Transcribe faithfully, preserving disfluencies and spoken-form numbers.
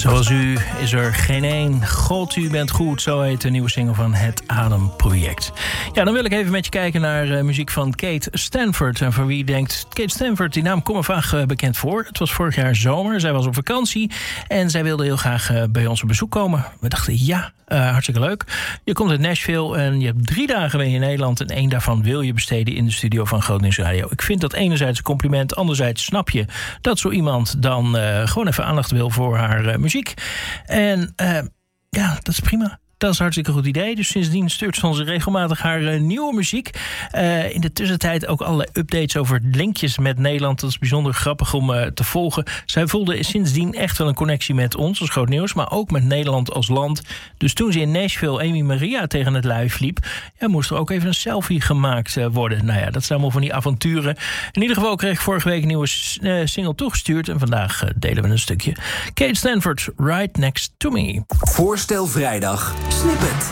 Zoals u is er geen één. God, u bent goed. Zo heet de nieuwe single van Het Ademproject. Ja, dan wil ik even met je kijken naar uh, muziek van Kate Stanford. En voor wie denkt, Kate Stanford, die naam komt me vaak uh, bekend voor. Het was vorig jaar zomer. Zij was op vakantie. En zij wilde heel graag uh, bij ons op bezoek komen. We dachten, ja, uh, hartstikke leuk. Je komt uit Nashville en je hebt drie dagen ben je in Nederland. En één daarvan wil je besteden in de studio van Groot Nieuws Radio. Ik vind dat enerzijds een compliment. Anderzijds snap je dat zo iemand dan uh, gewoon even aandacht wil voor haar uh, muziek. En uh, ja, dat is prima. Dat is een hartstikke goed idee. Dus sindsdien stuurt ze ons regelmatig haar uh, nieuwe muziek. Uh, in de tussentijd ook allerlei updates over linkjes met Nederland. Dat is bijzonder grappig om uh, te volgen. Zij voelde sindsdien echt wel een connectie met ons als Groot Nieuws, maar ook met Nederland als land. Dus toen ze in Nashville Amy Maria tegen het lijf liep, ja, moest er ook even een selfie gemaakt uh, worden. Nou ja, dat zijn allemaal van die avonturen. In ieder geval kreeg ik vorige week een nieuwe uh, single toegestuurd. En vandaag uh, delen we een stukje. Kate Stanford, Right Next to Me. Voorstel vrijdag. Snippet.